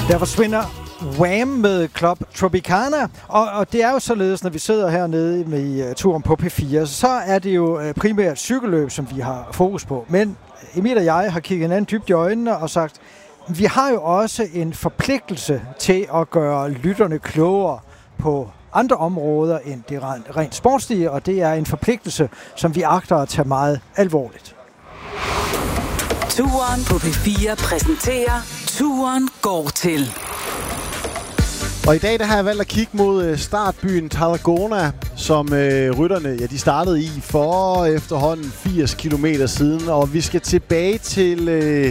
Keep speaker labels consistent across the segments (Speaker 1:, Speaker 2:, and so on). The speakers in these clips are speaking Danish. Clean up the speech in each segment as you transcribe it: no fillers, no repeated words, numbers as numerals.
Speaker 1: Der forsvinder Wham med Club Tropicana, og det er jo således, når vi sidder hernede med turen på P4, så er det jo primært cykelløb, som vi har fokus på. Men Emil og jeg har kigget hinanden dybt i øjnene og sagt, vi har jo også en forpligtelse til at gøre lytterne klogere på andre områder end det rent sportslige, og det er en forpligtelse, som vi agter at tage meget alvorligt.
Speaker 2: Turen på P4 præsenterer Turen går til.
Speaker 3: Og i dag der har jeg valgt at kigge mod startbyen Tarragona, som rytterne de startede i for efterhånden 80 kilometer siden. Og vi skal tilbage til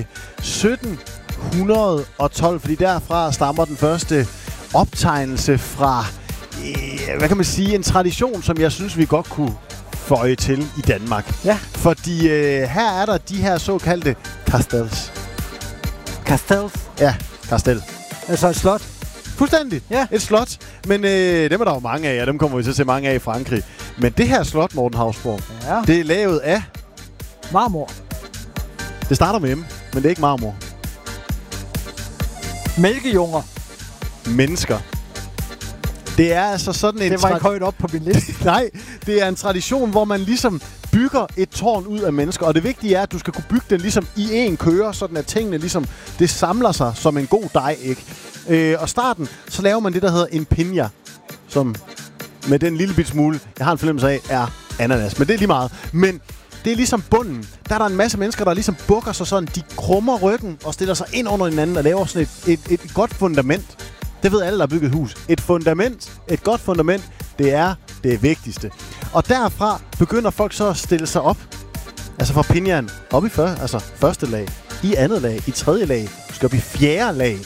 Speaker 3: 1712, fordi derfra stammer den første optegnelse fra, hvad kan man sige, en tradition, som jeg synes, vi godt kunne føje til i Danmark.
Speaker 1: Ja.
Speaker 3: Fordi her er der de her såkaldte castells.
Speaker 1: Castells?
Speaker 3: Ja, castell.
Speaker 1: Altså et slot?
Speaker 3: Fuldstændig.
Speaker 1: Ja.
Speaker 3: Et slot. Men dem er der jo mange af, og dem kommer vi til at se mange af i Frankrig. Men det her slot, Morten Hausborg, det er lavet af
Speaker 1: marmor.
Speaker 3: Det starter med M, men det er ikke marmor.
Speaker 1: Mælkejunger.
Speaker 3: Mennesker. Det er altså sådan en...
Speaker 1: Det var ikke højt op på min liste.
Speaker 3: Nej, det er en tradition, hvor man ligesom bygger et tårn ud af mennesker. Og det vigtige er, at du skal kunne bygge den ligesom i en køre, sådan at tingene ligesom, det samler sig som en god dej, ikke? Og starten, så laver man det, der hedder en piña, som med den lille bit smule, jeg har en fornemmelse af, er ananas. Men det er lige meget. Men det er ligesom bunden. Der er der en masse mennesker, der ligesom bukker sig sådan, de krummer ryggen og stiller sig ind under hinanden og laver sådan et godt fundament. Det ved alle, der har bygget hus. Et godt fundament, det er det vigtigste. Og derfra begynder folk så at stille sig op. Altså fra pinjaen op i første lag, i andet lag, i tredje lag, skal op i fjerde lag.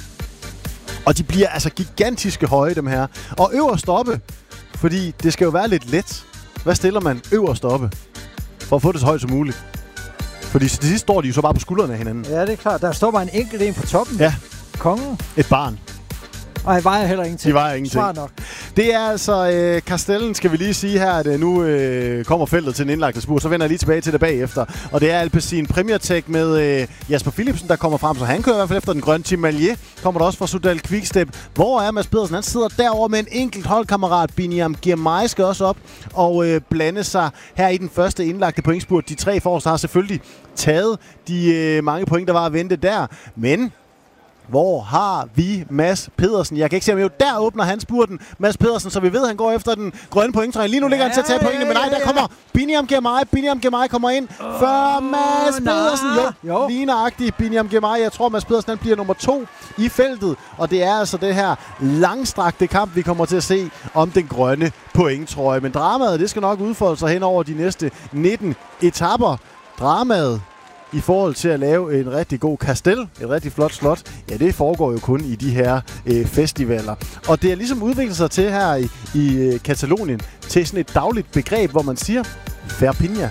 Speaker 3: Og de bliver altså gigantiske høje, dem her. Og øverst oppe, fordi det skal jo være lidt let. Hvad stiller man øverst oppe? For at få det så højt som muligt. Fordi til sidst står de jo så bare på skuldrene af hinanden.
Speaker 1: Ja, det er klart. Der står bare en enkelt en på toppen.
Speaker 3: Ja.
Speaker 1: Kongen.
Speaker 3: Et barn.
Speaker 1: Og han vejer heller ingenting.
Speaker 3: De vejer ingenting.
Speaker 1: Svar nok.
Speaker 3: Det er altså Castellen, skal vi lige sige her, at nu kommer feltet til en indlagte spur. Så vender jeg lige tilbage til det bagefter. Og det er Alpecin Premier Tech med Jasper Philipsen, der kommer frem. Så han kører i hvert fald efter den grønne. Team Malier kommer der også fra Sudal Quickstep. Hvor er Mads Pedersen? Han sidder derovre med en enkelt holdkammerat. Biniam Girmay skal også op og blande sig her i den første indlagte pointspurt. De tre forreste har selvfølgelig taget de mange point, der var at vente der. Men hvor har vi Mads Pedersen? Jeg kan ikke se ham jo. Der åbner han spurten. Mads Pedersen, så vi ved, at han går efter den grønne pointtræ. Lige nu ligger han til at tage pointene, men nej, der kommer Biniam Girmay. Biniam Girmay kommer ind før Mads Pedersen. Jo, lige nøjagtigt Biniam Girmay. Jeg tror, Mads Pedersen bliver nummer 2 i feltet. Og det er altså det her langstrakte kamp, vi kommer til at se om den grønne pointtrøje. Men dramaet, det skal nok udfolde sig hen over de næste 19 etaper. Dramaet i forhold til at lave en rigtig god kastel, et rigtig flot slot, ja, det foregår jo kun i de her festivaler. Og det er ligesom udviklet sig til her i Katalonien, til sådan et dagligt begreb, hvor man siger, fair piña.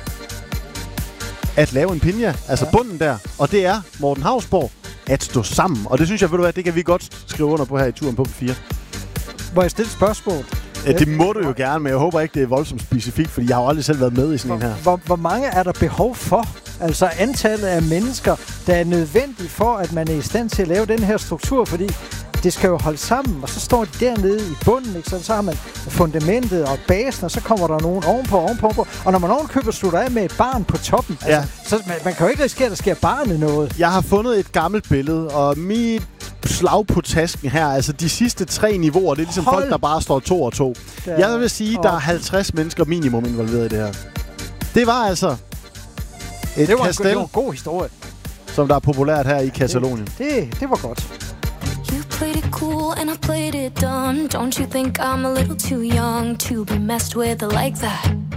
Speaker 3: At lave en piña, altså bunden der, og det er Morten Hausborg, at stå sammen. Og det synes jeg, ved du hvad, det kan vi godt skrive under på her i turen på P4.
Speaker 1: Hvor jeg stiller spørgsmål.
Speaker 3: Ja, det må du jo gerne, men jeg håber ikke, det er voldsomt specifikt, fordi jeg har jo aldrig selv været med i sådan en her.
Speaker 1: Hvor mange er der behov for? Altså antallet af mennesker, der er nødvendigt for, at man er i stand til at lave den her struktur, fordi det skal jo holde sammen, og så står de dernede i bunden, ikke? Så har man fundamentet og basen, og så kommer der nogen ovenpå. Og når man ovenkøber slutter af med et barn på toppen,
Speaker 3: ja.
Speaker 1: Så man kan jo ikke risikere, at der sker barnet noget.
Speaker 3: Jeg har fundet et gammelt billede, og mit slag på tasken her, altså de sidste 3 niveauer, det er ligesom folk, der bare står 2 og 2. Jeg vil sige, der er 50 mennesker minimum involveret i det her. Det var altså et kastel,
Speaker 1: det var en god historie,
Speaker 3: som der er populært her i Katalonien.
Speaker 1: Det var godt.
Speaker 4: You played it cool and I played it dumb. Don't you think I'm a little too young to be messed with like that?